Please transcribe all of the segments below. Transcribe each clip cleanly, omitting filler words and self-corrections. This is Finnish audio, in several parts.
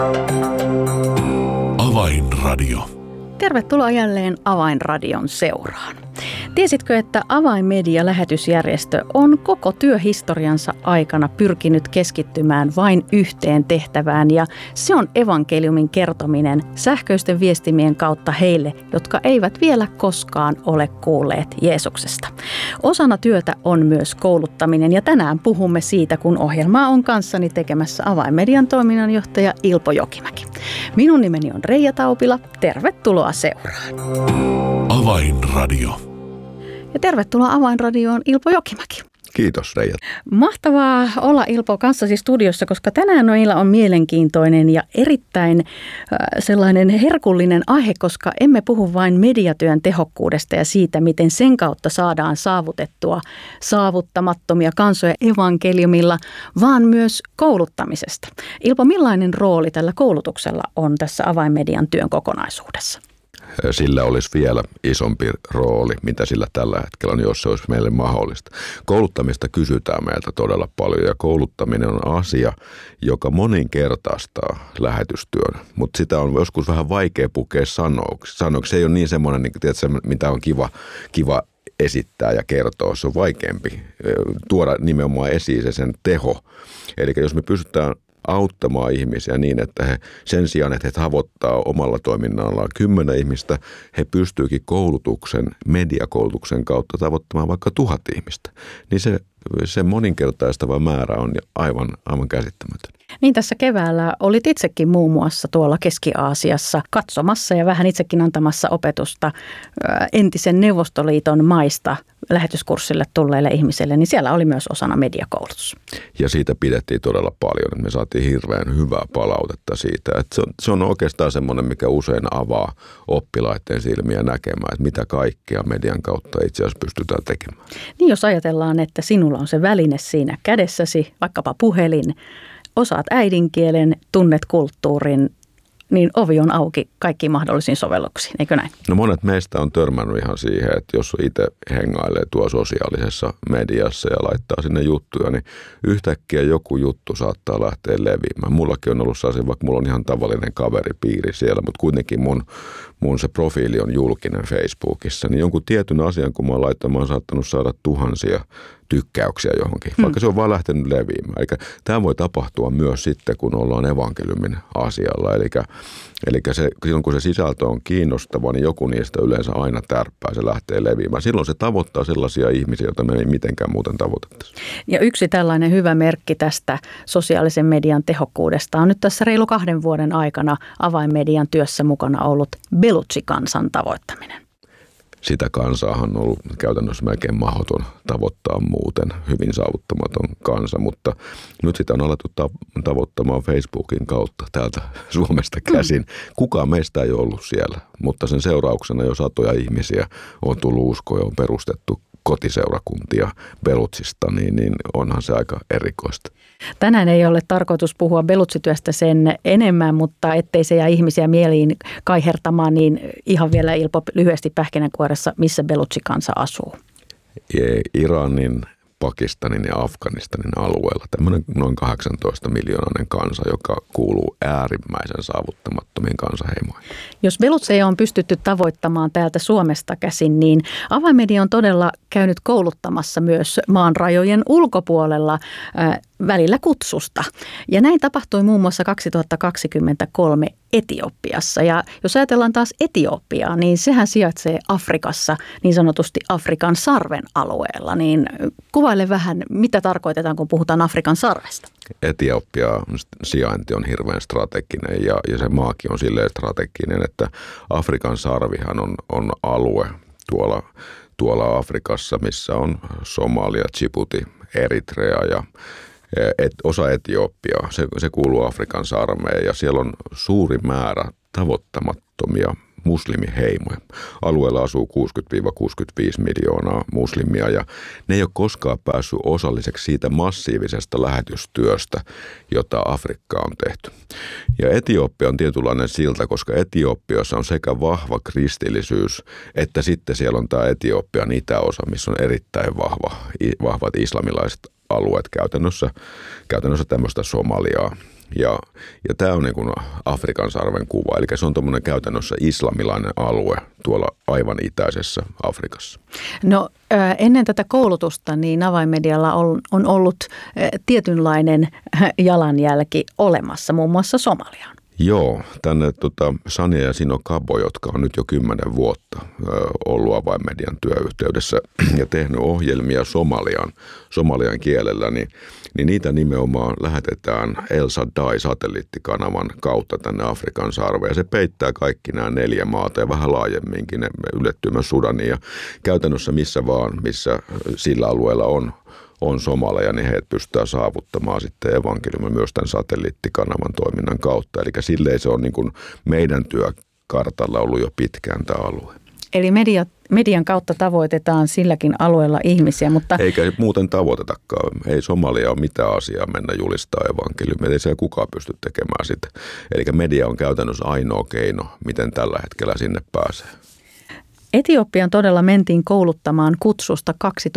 Avainradio. Tervetuloa jälleen Avainradion seuraan. Tiesitkö, että Avainmedia-lähetysjärjestö on koko työhistoriansa aikana pyrkinyt keskittymään vain yhteen tehtävään, ja se on evankeliumin kertominen sähköisten viestimien kautta heille, jotka eivät vielä koskaan ole kuulleet Jeesuksesta. Osana työtä on myös kouluttaminen, ja tänään puhumme siitä, kun ohjelmaa on kanssani tekemässä Avainmedian toiminnanjohtaja Ilpo Jokimäki. Minun nimeni on Reija Taupila. Tervetuloa seuraan. Avainradio. Ja tervetuloa Avainradioon Ilpo Jokimäki. Kiitos Reija. Mahtavaa olla Ilpo kanssasi studiossa, koska tänään meillä on mielenkiintoinen ja erittäin sellainen herkullinen aihe, koska emme puhu vain mediatyön tehokkuudesta ja siitä, miten sen kautta saadaan saavutettua saavuttamattomia kansoja evankeliumilla, vaan myös kouluttamisesta. Ilpo, millainen rooli tällä koulutuksella on tässä Avainmedian työn kokonaisuudessa? Sillä olisi vielä isompi rooli, mitä sillä tällä hetkellä on, jos se olisi meille mahdollista. Kouluttamista kysytään meiltä todella paljon, ja kouluttaminen on asia, joka moninkertaistaa lähetystyön, mutta sitä on joskus vähän vaikea pukea sanoiksi. Se ei ole niin semmoinen, niin, tiedätkö, mitä on kiva esittää ja kertoa. Se on vaikeampi tuoda nimenomaan esiin sen teho. Eli jos me pystytään auttamaan ihmisiä niin, että he sen sijaan, että he tavoittaa omalla toiminnallaan 10 ihmistä, he pystyykin mediakoulutuksen kautta tavoittamaan vaikka 1000 ihmistä. Niin se moninkertaistava määrä on aivan käsittämätön. Niin tässä keväällä olit itsekin muun muassa tuolla Keski-Aasiassa katsomassa ja vähän itsekin antamassa opetusta entisen Neuvostoliiton maista lähetyskurssille tulleille ihmisille, niin siellä oli myös osana mediakoulutus. Ja siitä pidettiin todella paljon. Me saatiin hirveän hyvää palautetta siitä. Että se on oikeastaan semmoinen, mikä usein avaa oppilaiden silmiä näkemään, että mitä kaikkea median kautta itse asiassa pystytään tekemään. Niin jos ajatellaan, että sinulla on se väline siinä kädessäsi, vaikkapa puhelin, osaat äidinkielen, tunnet kulttuurin, niin ovi on auki kaikkiin mahdollisiin sovelluksiin, eikö näin? No monet meistä on törmännyt ihan siihen, että jos itse hengailee tuo sosiaalisessa mediassa ja laittaa sinne juttuja, niin yhtäkkiä joku juttu saattaa lähteä leviämään. Mullakin on ollut sellaisia, vaikka mulla on ihan tavallinen kaveripiiri siellä, mutta kuitenkin mun se profiili on julkinen Facebookissa, niin jonkun tietyn asian, kun mä oon saattanut saada tuhansia tykkäyksiä johonkin, vaikka se on vaan lähtenyt leviämään. Eli tämä voi tapahtua myös sitten, kun ollaan evankeliumin asialla. Eli silloin, kun se sisältö on kiinnostava, niin joku niistä yleensä aina tärppää, se lähtee leviämään. Silloin se tavoittaa sellaisia ihmisiä, joita me ei mitenkään muuten tavoitettaisi. Ja yksi tällainen hyvä merkki tästä sosiaalisen median tehokkuudesta on nyt tässä reilu 2 vuoden aikana Avainmedian työssä mukana ollut Belutsi-kansan tavoittaminen. Sitä kansaahan on ollut käytännössä melkein mahdoton tavoittaa muuten, hyvin saavuttamaton kansa, mutta nyt sitä on alettu tavoittamaan Facebookin kautta täältä Suomesta käsin. Kukaan meistä ei ollut siellä, mutta sen seurauksena jo satoja ihmisiä on tullut uskoon ja on perustettu kotiseurakuntia Belutsista, niin onhan se aika erikoista. Tänään ei ole tarkoitus puhua Belutsityöstä sen enemmän, mutta ettei se jää ihmisiä mieliin kaihertamaan, niin ihan vielä Ilpo lyhyesti pähkinänkuoressa, missä Belutsi-kansa asuu? Iranin, Pakistanin ja Afganistanin alueella tämmöinen noin 18 miljoonainen kansa, joka kuuluu äärimmäisen saavuttamattomiin kansaheimoihin. Jos belutseja on pystytty tavoittamaan täältä Suomesta käsin, niin Avainmedia on todella käynyt kouluttamassa myös maan rajojen ulkopuolella välillä kutsusta. Ja näin tapahtui muun muassa 2023 Etiopiassa. Ja jos ajatellaan taas Etiopiaa, niin sehän sijaitsee Afrikassa, niin sanotusti Afrikan sarven alueella. Niin kuvaile vähän, mitä tarkoitetaan, kun puhutaan Afrikan sarvesta. Etiopian sijainti on hirveän strateginen ja se maakin on silleen strateginen, että Afrikan sarvihan on alue tuolla Afrikassa, missä on Somalia, Djibouti, Eritrea ja osa Etiopiaa. Se kuuluu Afrikan sarveen ja siellä on suuri määrä tavoittamattomia muslimiheimoja. Alueella asuu 60-65 miljoonaa muslimia ja ne ei ole koskaan päässyt osalliseksi siitä massiivisesta lähetystyöstä, jota Afrikkaan on tehty. Ja Etiopia on tietynlainen silta, koska Etiopiassa on sekä vahva kristillisyys, että sitten siellä on tämä Etiopian itäosa, missä on erittäin vahvat islamilaiset alueet käytännössä tämmöistä Somaliaa Ja tämä on niin kuin Afrikan sarven kuva, eli se on tuommoinen käytännössä islamilainen alue tuolla aivan itäisessä Afrikassa. No ennen tätä koulutusta niin avainmedialla on ollut tietynlainen jalanjälki olemassa, muun muassa Somaliaan. Joo, tänne Sania ja Sino Kabo, jotka on nyt jo 10 vuotta ollut avainmedian työyhteydessä ja tehnyt ohjelmia somalian kielellä, niin niitä nimenomaan lähetetään El Shaddai-satelliittikanavan kautta tänne Afrikan sarveen. Ja se peittää kaikki nämä 4 maata ja vähän laajemminkin, ne ylettyy myös Sudaniin ja käytännössä missä sillä alueella on somaleja, niin he pystytään saavuttamaan sitten evankeliumin myös tämän satelliittikanavan toiminnan kautta. Eli silleen se on niin kuin meidän työkartalla ollut jo pitkään tämä alue. Eli median kautta tavoitetaan silläkin alueella ihmisiä, mutta... Eikä muuten tavoitetakaan. Ei Somalia ole mitään asiaa mennä julistaa evankeliumia. Ei siellä kukaan pysty tekemään sitä. Eli media on käytännössä ainoa keino, miten tällä hetkellä sinne pääsee. Etiopiaan todella mentiin kouluttamaan kutsusta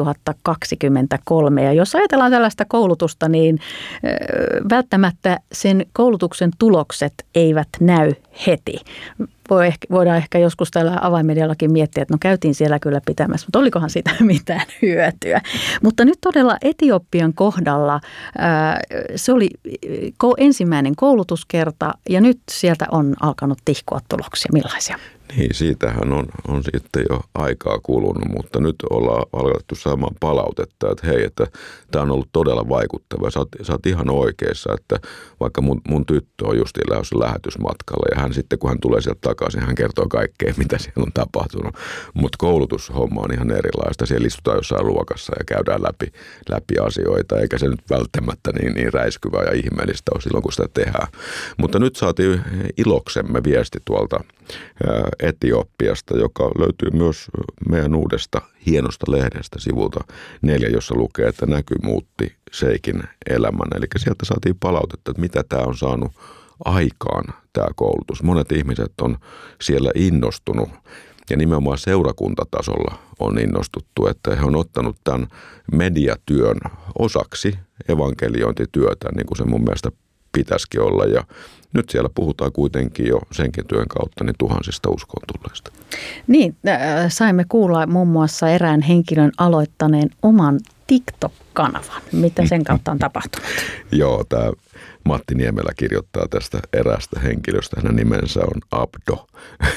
2023 ja jos ajatellaan tällaista koulutusta, niin välttämättä sen koulutuksen tulokset eivät näy heti. Voidaan ehkä joskus täällä avainmediallakin miettiä, että no käytiin siellä kyllä pitämässä, mutta olikohan siitä mitään hyötyä. Mutta nyt todella Etiopian kohdalla se oli ensimmäinen koulutuskerta ja nyt sieltä on alkanut tihkua tuloksia. Millaisia? Niin, siitähän on sitten jo aikaa kulunut, mutta nyt ollaan alkettu saamaan palautetta, että hei, että tämä on ollut todella vaikuttava. Sä oot ihan oikeassa, että vaikka mun tyttö on justiin lähdössä lähetysmatkalla ja hän sitten kun hän tulee sieltä takaisin, hän kertoo kaikkea, mitä siellä on tapahtunut. Mutta koulutushomma on ihan erilaista. Siellä istutaan jossain luokassa ja käydään läpi asioita, eikä se nyt välttämättä niin räiskyvää ja ihmeellistä ole silloin, kun sitä tehdään. Mutta nyt saatiin iloksemme viesti tuolta Etiopiasta, joka löytyy myös meidän uudesta hienosta lehdestä sivulta 4, jossa lukee, että näky muutti Sheikin elämän. Eli sieltä saatiin palautetta, että mitä tämä on saanut aikaan tämä koulutus. Monet ihmiset on siellä innostunut ja nimenomaan seurakuntatasolla on innostuttu, että he on ottanut tämän mediatyön osaksi evankeliointityötä, niin kuin se mun mielestä pitäisikin olla ja nyt siellä puhutaan kuitenkin jo senkin työn kautta niin tuhansista uskoon tulleista. Niin, saimme kuulla muun muassa erään henkilön aloittaneen oman TikTok-kanavan. Mitä sen kautta on tapahtunut? Joo, tämä Matti Niemelä kirjoittaa tästä eräästä henkilöstä. Hänen nimensä on Abdo,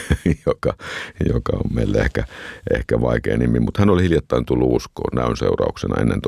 joka on meille ehkä vaikea nimi, mutta hän oli hiljattain tullut uskoon näyn seurauksena ennen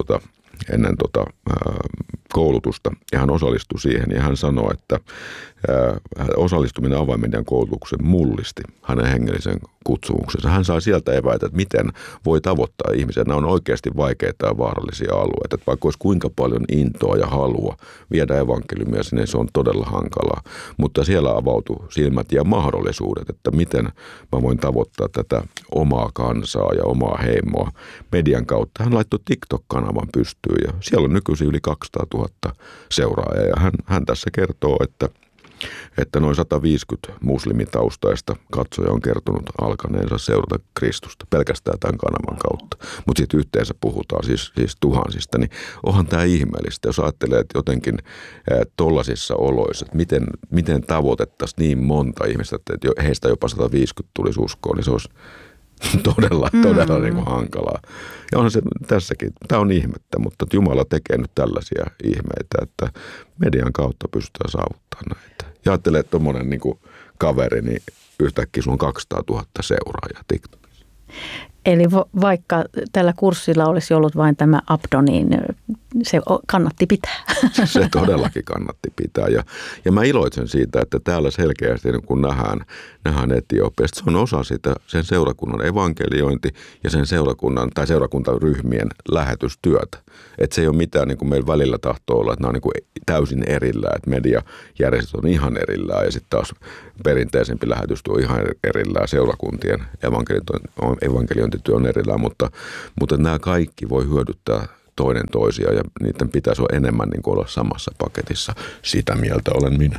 koulutusta ja hän osallistui siihen ja hän sanoi, että osallistuminen avainmedian koulutukseen mullisti hänen hengellisen kutsumuksensa. Hän sai sieltä eväitä, että miten voi tavoittaa ihmisiä. Nämä on oikeasti vaikeita ja vaarallisia alueita. Että vaikka olisi kuinka paljon intoa ja halua viedä evankeliumia sinne, se on todella hankalaa. Mutta siellä avautui silmät ja mahdollisuudet, että miten mä voin tavoittaa tätä omaa kansaa ja omaa heimoa median kautta. Hän laittoi TikTok-kanavan pystyyn ja siellä on nykyisin yli 200 000 seuraajaa ja hän tässä kertoo, että noin 150 muslimitaustaista katsoja on kertonut alkaneensa seurata Kristusta pelkästään tämän kanavan kautta. Mutta sitten yhteensä puhutaan siis tuhansista, niin onhan tämä ihmeellistä, jos ajattelee, että jotenkin tollaisissa oloissa, että miten tavoitettaisiin niin monta ihmistä, että heistä jopa 150 tulisi uskoon, niin se olisi todella niin kuin hankalaa. Ja onhan se tässäkin, tämä on ihmettä, mutta Jumala tekee nyt tällaisia ihmeitä, että median kautta pystytään saavuttamaan näitä. Ja ajattelee, että tuommoinen niin kuin kaveri, niin yhtäkkiä sulla on 200 000 seuraajaa TikTokissa. Eli vaikka tällä kurssilla olisi ollut vain tämä Abdo, niin se kannatti pitää. Se todellakin kannatti pitää. Ja mä iloitsen siitä, että täällä selkeästi kun nähdään Etiopiasta, se on osa sitä sen seurakunnan evankeliointi ja sen seurakuntaryhmien lähetystyötä. Että se ei ole mitään niin kuin meillä välillä tahtoo olla, että nämä on niin kuin täysin erillään, että mediajärjestöt on ihan erillään ja sitten taas perinteisempi lähetystyö on ihan erillään, seurakuntien evankeliointityö on erillään, mutta nämä kaikki voi hyödyttää toinen toisia ja niiden pitäisi olla enemmän niin kuin olla samassa paketissa. Sitä mieltä olen minä.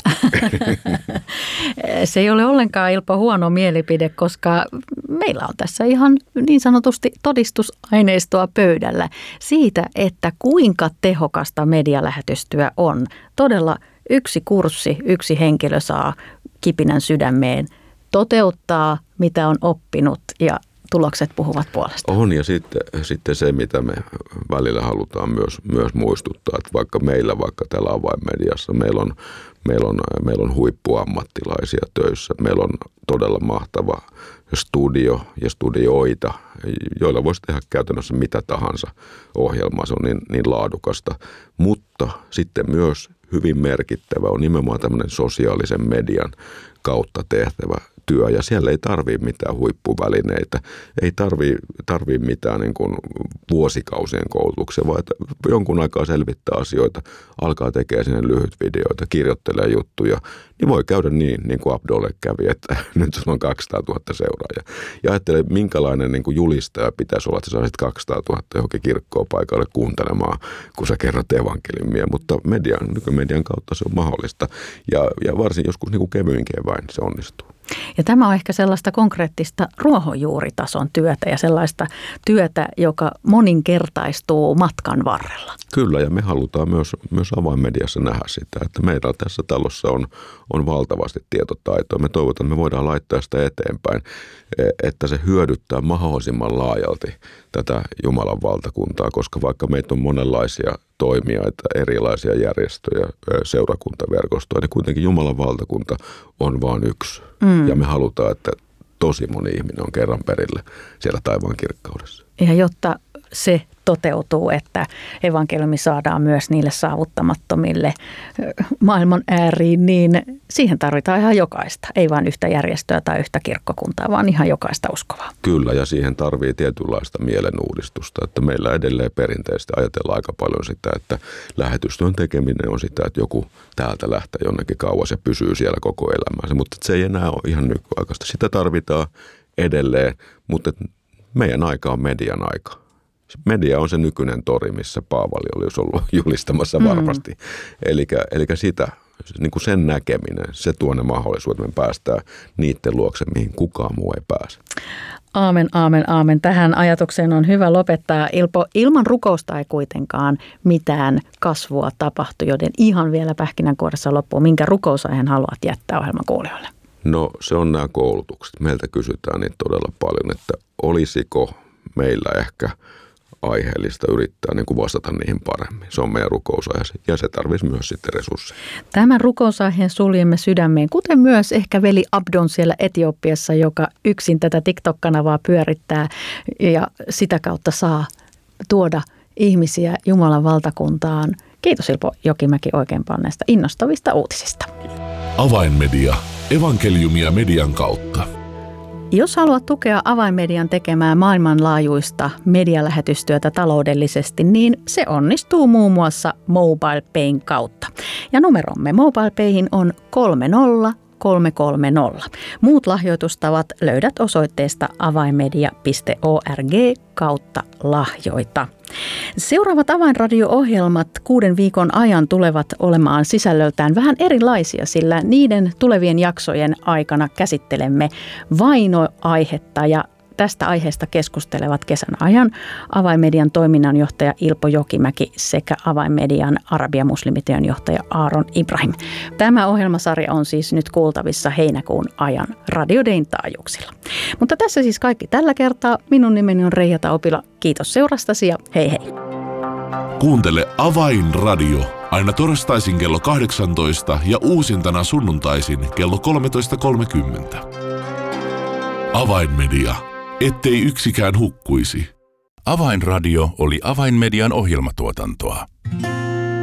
Se ei ole ollenkaan Ilpo huono mielipide, koska meillä on tässä ihan niin sanotusti todistusaineistoa pöydällä siitä, että kuinka tehokasta medialähetystyö on. Todella yksi kurssi, yksi henkilö saa kipinän sydämeen, toteuttaa mitä on oppinut ja tulokset puhuvat puolesta. On, ja sitten se, mitä me välillä halutaan myös muistuttaa, että vaikka täällä Avainmediassa meillä on huippuammattilaisia töissä, meillä on todella mahtava studio ja studioita, joilla voisi tehdä käytännössä mitä tahansa ohjelmaa, se on niin laadukasta, mutta sitten myös hyvin merkittävä on nimenomaan tämmöinen sosiaalisen median kautta tehtävä työ, ja siellä ei tarvitse mitään huippuvälineitä, ei tarvitse mitään niin kuin vuosikausien koulutuksia, vaan että jonkun aikaa selvittää asioita, alkaa tekemään sinne lyhyt videoita, kirjoittelee juttuja, niin voi käydä niin kuin Abdolle kävi, että nyt sulla on 200 000 seuraajaa. Ja ajattele, minkälainen niin kuin julistaja pitäisi olla, että sä saisit 200 000 johonkin kirkkoon paikalle kuuntelemaan, kun sä kerrot evankeliumia, mutta nykymedian kautta se on mahdollista, ja varsin joskus niin kuin kevyinkin vain se onnistuu. Ja tämä on ehkä sellaista konkreettista ruohonjuuritason työtä ja sellaista työtä, joka moninkertaistuu matkan varrella. Kyllä, ja me halutaan myös Avainmediassa nähdä sitä, että meillä tässä talossa on valtavasti tietotaitoa. Me toivotaan, että me voidaan laittaa sitä eteenpäin, että se hyödyttää mahdollisimman laajalti tätä Jumalan valtakuntaa, koska vaikka meitä on monenlaisia toimijoita, erilaisia järjestöjä, seurakuntaverkostoja, niin kuitenkin Jumalan valtakunta on vain yksi. Ja me halutaan, että tosi moni ihminen on kerran perille siellä taivaan kirkkaudessa. Ja jotta se toteutuu, että evankeliumi saadaan myös niille saavuttamattomille maailman ääriin, niin siihen tarvitaan ihan jokaista. Ei vain yhtä järjestöä tai yhtä kirkkokuntaa, vaan ihan jokaista uskovaa. Kyllä, ja siihen tarvii tietynlaista mielenuudistusta. Että meillä edelleen perinteisesti ajatellaan aika paljon sitä, että lähetystyön tekeminen on sitä, että joku täältä lähtee jonnekin kauas ja pysyy siellä koko elämänsä. Mutta se ei enää ole ihan nykyaikaista. Sitä tarvitaan edelleen, mutta meidän aika on median aika. Media on se nykyinen tori, missä Paavali olisi ollut julistamassa varmasti. Eli sitä, niin kuin sen näkeminen, se tuo ne mahdollisuudet, että me päästään niiden luokse, mihin kukaan muu ei pääse. Aamen, aamen, aamen. Tähän ajatukseen on hyvä lopettaa. Ilpo, ilman rukousta ei kuitenkaan mitään kasvua tapahtu, joten ihan vielä pähkinänkuoressa loppuun. Minkä rukousaiheen haluat jättää ohjelman kuulijoille? No se on nämä koulutukset. Meiltä kysytään niitä todella paljon, että olisiko meillä ehkä aiheellista yrittää niin kuin vastata niihin paremmin. Se on meidän rukousaihe ja se tarvitsisi myös sitten resursseja. Tämän rukousaiheen suljemme sydämeen, kuten myös ehkä veli Abdon siellä Etiopiassa, joka yksin tätä TikTok-kanavaa pyörittää ja sitä kautta saa tuoda ihmisiä Jumalan valtakuntaan. Kiitos Ilpo Jokimäki oikein paljon näistä innostavista uutisista. Avainmedia. Evankeliumia median kautta. Jos haluat tukea Avainmedian tekemää maailmanlaajuista medialähetystyötä taloudellisesti, niin se onnistuu muun muassa MobilePayn kautta. Ja numeromme MobilePayhin on 30330. Muut lahjoitustavat löydät osoitteesta avainmedia.org/lahjoita. Seuraavat Avainradio-ohjelmat 6 viikon ajan tulevat olemaan sisällöltään vähän erilaisia, sillä niiden tulevien jaksojen aikana käsittelemme vainoaihetta ja tästä aiheesta keskustelevat kesän ajan Avainmedian toiminnanjohtaja Ilpo Jokimäki sekä Avainmedian Arabia-muslimityön johtaja Aaron Ibrahim. Tämä ohjelmasarja on siis nyt kuultavissa heinäkuun ajan Radio Dayn taajuuksilla. Mutta tässä siis kaikki tällä kertaa. Minun nimeni on Reija Taupila. Kiitos seurastasi ja hei hei. Kuuntele Avainradio aina torstaisin kello 18 ja uusintana sunnuntaisin kello 13.30. Avainmedia. Ettei yksikään hukkuisi. Avainradio oli Avainmedian ohjelmatuotantoa.